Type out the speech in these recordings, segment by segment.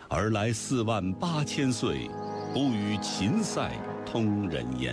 而来48000岁，不与秦塞通人烟。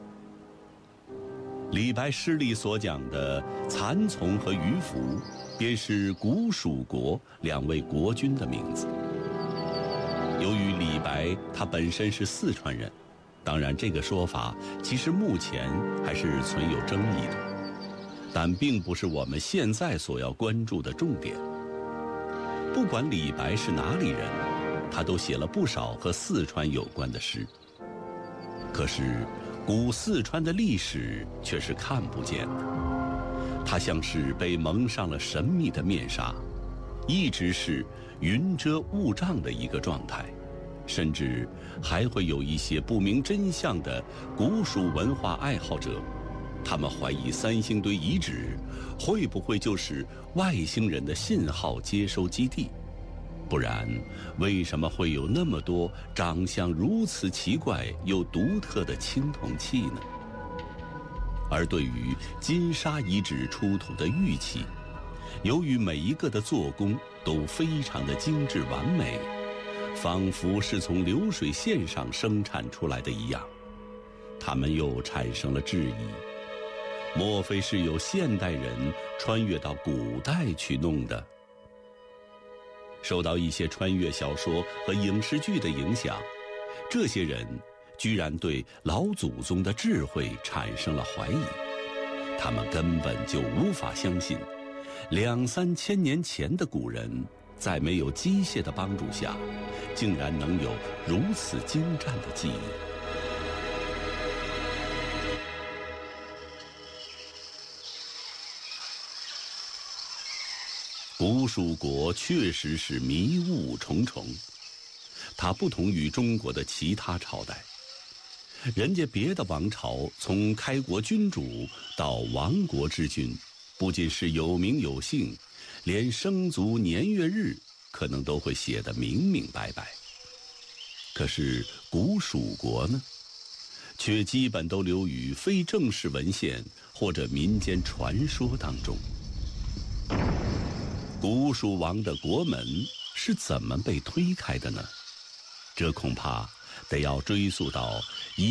李白诗里所讲的蚕丛和鱼凫，便是古蜀国2位国君的名字。由于李白他本身是四川人，当然这个说法其实目前还是存有争议的，但并不是我们现在所要关注的重点。不管李白是哪里人，他都写了不少和四川有关的诗。可是古四川的历史却是看不见的，它像是被蒙上了神秘的面纱，一直是云遮雾障的一个状态，甚至还会有一些不明真相的古蜀文化爱好者，他们怀疑三星堆遗址会不会就是外星人的信号接收基地，不然为什么会有那么多长相如此奇怪又独特的青铜器呢？而对于金沙遗址出土的玉器，由于每一个的做工都非常的精致完美，仿佛是从流水线上生产出来的一样，他们又产生了质疑，莫非是有现代人穿越到古代去弄的？受到一些穿越小说和影视剧的影响，这些人居然对老祖宗的智慧产生了怀疑，他们根本就无法相信2-3千年前的古人在没有机械的帮助下，竟然能有如此精湛的技艺。古蜀国确实是迷雾重重，它不同于中国的其他朝代。人家别的王朝从开国君主到亡国之君，不仅是有名有姓，连生卒年月日可能都会写得明明白白。可是古蜀国呢，却基本都流于非正式文献或者民间传说当中。古蜀王的国门是怎么被推开的呢？这恐怕得要追溯到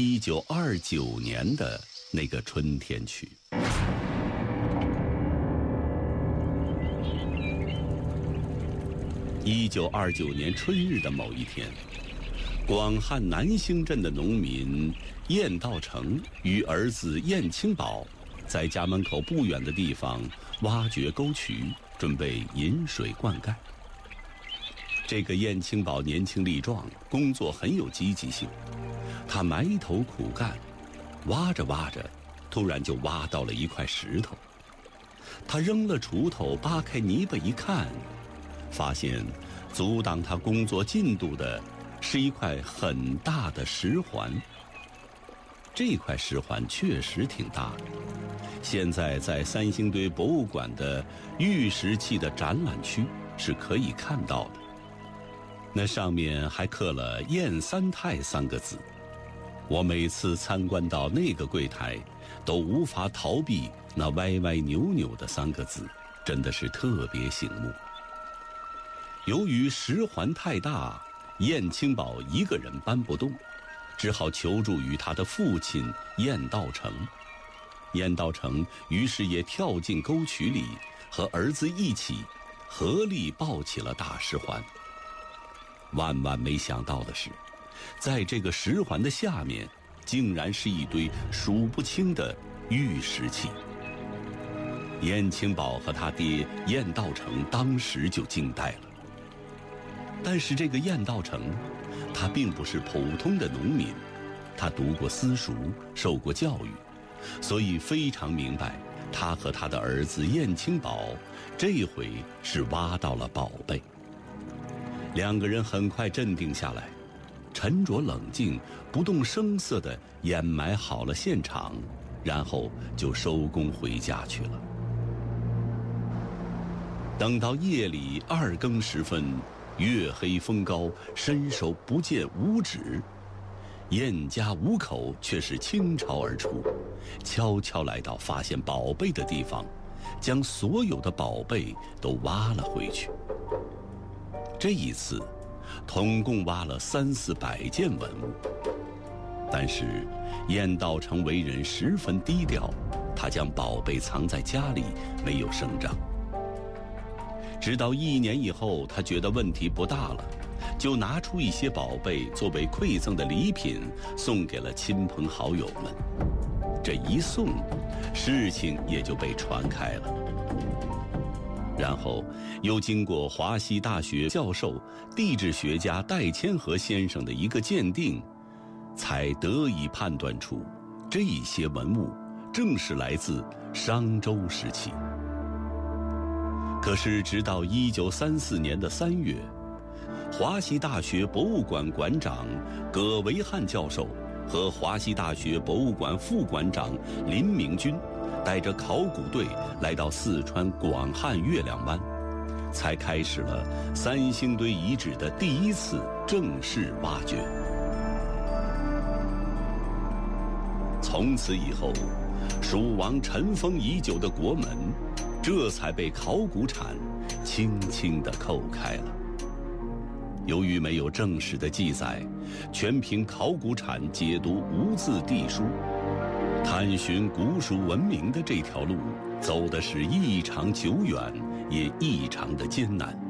1929年的那个春天去。1929年春日的某一天，广汉南兴镇的农民晏道成与儿子晏清宝在家门口不远的地方挖掘沟渠，准备引水灌溉。这个晏清宝年轻力壮，工作很有积极性，他埋头苦干，挖着挖着，突然就挖到了一块石头。他扔了锄头，扒开泥巴一看，发现阻挡他工作进度的是一块很大的石环。这块石环确实挺大的，现在在三星堆博物馆的玉石器的展览区是可以看到的。那上面还刻了晏三太3个字，我每次参观到那个柜台都无法逃避那歪歪扭扭的3个字，真的是特别醒目。由于石环太大，晏清宝一个人搬不动，只好求助于他的父亲晏道成。晏道成于是也跳进沟渠里，和儿子一起合力抱起了大石环。万万没想到的是，在这个石环的下面，竟然是一堆数不清的玉石器。晏清宝和他爹晏道成当时就惊呆了。但是这个晏道成，他并不是普通的农民，他读过私塾，受过教育，所以非常明白，他和他的儿子晏清宝这回是挖到了宝贝。2个人很快镇定下来，沉着冷静，不动声色地掩埋好了现场，然后就收工回家去了。等到夜里2更时分，月黑风高，伸手不见五指，晏家五口却是倾巢而出，悄悄来到发现宝贝的地方，将所有的宝贝都挖了回去。这一次， 统共挖了300-400件文物。但是晏道成为人十分低调，他将宝贝藏在家里，没有声张。直到1年以后，他觉得问题不大了，就拿出一些宝贝作为馈赠的礼品，送给了亲朋好友们。这一送，事情也就被传开了。然后又经过华西大学教授、地质学家戴千和先生的一个鉴定，才得以判断出这些文物正是来自商周时期。可是直到1934年的3月，华西大学博物馆馆长葛维汉教授和华西大学博物馆副馆长林明军带着考古队来到四川广汉月亮湾，才开始了三星堆遗址的第一次正式挖掘。从此以后，蜀王尘封已久的国门，这才被考古产轻轻地叩开了。由于没有正史的记载，全凭考古产解读无字地书，探寻古蜀文明的这条路走的是异常久远，也异常的艰难。